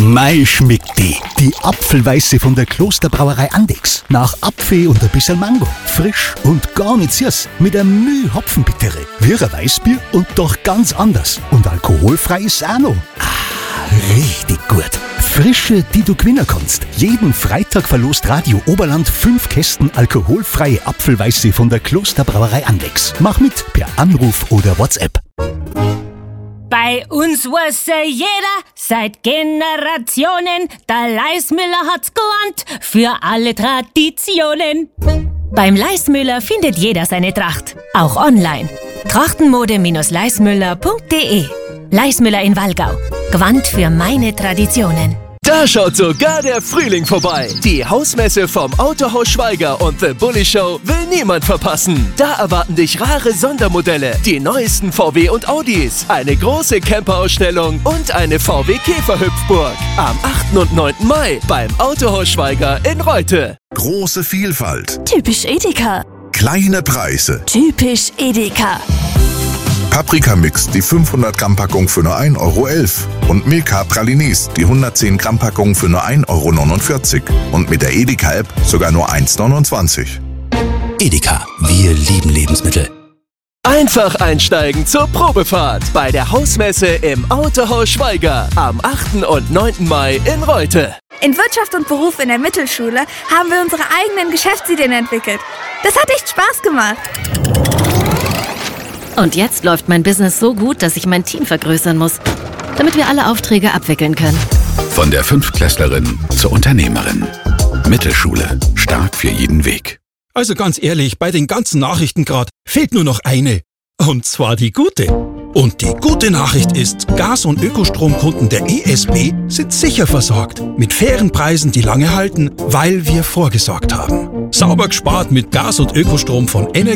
Mei, schmeckt die. Die Apfelweiße von der Klosterbrauerei Andechs. Nach Apfel und ein bisschen Mango. Frisch und gar nicht süß. Mit einem Müh Hopfenbittere. Wie ein Weißbier und doch ganz anders. Und alkoholfrei ist auch noch. Richtig gut. Frische, die du gewinnen kannst. Jeden Freitag verlost Radio Oberland 5 Kästen alkoholfreie Apfelweiße von der Klosterbrauerei Andechs. Mach mit per Anruf oder WhatsApp. Bei uns weiß jeder seit Generationen, der Leismüller hat's gelernt für alle Traditionen. Beim Leismüller findet jeder seine Tracht, auch online. Trachtenmode-leismüller.de. Leismüller in Wallgau. Gewandt für meine Traditionen. Da schaut sogar der Frühling vorbei. Die Hausmesse vom Autohaus Schweiger und The Bully Show will niemand verpassen. Da erwarten dich rare Sondermodelle, die neuesten VW und Audis, eine große Camperausstellung und eine VW Käferhüpfburg. Am 8. und 9. Mai beim Autohaus Schweiger in Reute. Große Vielfalt. Typisch Edeka. Kleine Preise. Typisch Edeka. Paprikamix, die 500 Gramm Packung für nur 1,11 € und Milka Pralines, die 110 Gramm Packung für nur 1,49 € und mit der Edeka-App sogar nur 1,29 €. Edeka, wir lieben Lebensmittel. Einfach einsteigen zur Probefahrt bei der Hausmesse im Autohaus Schweiger am 8. und 9. Mai in Reute. In Wirtschaft und Beruf in der Mittelschule haben wir unsere eigenen Geschäftsideen entwickelt. Das hat echt Spaß gemacht. Und jetzt läuft mein Business so gut, dass ich mein Team vergrößern muss, damit wir alle Aufträge abwickeln können. Von der Fünftklässlerin zur Unternehmerin. Mittelschule. Stark für jeden Weg. Also ganz ehrlich, bei den ganzen Nachrichten gerade fehlt nur noch eine. Und zwar die gute. Und die gute Nachricht ist, Gas- und Ökostromkunden der ESB sind sicher versorgt. Mit fairen Preisen, die lange halten, weil wir vorgesorgt haben. Sauber gespart mit Gas- und Ökostrom von Energie